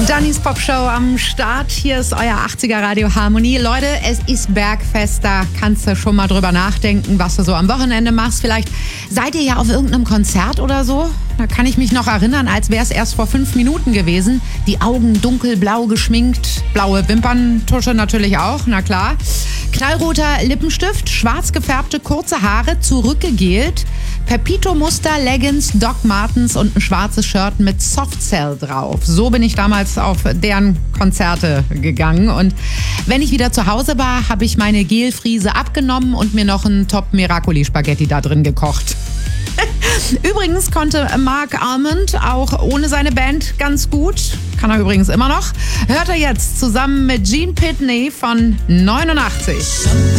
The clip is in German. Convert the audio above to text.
Dannys Popshow am Start. Hier ist euer 80er Radio Harmonie. Leute, es ist Bergfest. Da kannst du schon mal drüber nachdenken, was du so am Wochenende machst. Vielleicht seid ihr ja auf irgendeinem Konzert oder so. Da kann ich mich noch erinnern, als wäre es erst vor 5 Minuten gewesen. Die Augen dunkelblau geschminkt, blaue Wimperntusche natürlich auch, na klar. Knallroter Lippenstift, schwarz gefärbte kurze Haare, zurückgegelt, Pepito-Muster, Leggings, Doc Martens und ein schwarzes Shirt mit Softcell drauf. So bin ich damals auf deren Konzerte gegangen. Und wenn ich wieder zu Hause war, habe ich meine Gelfriese abgenommen und mir noch einen Top Miracoli Spaghetti da drin gekocht. Übrigens konnte Mark Almond auch ohne seine Band ganz gut. Kann er übrigens immer noch. Hört er jetzt zusammen mit Gene Pitney von 89.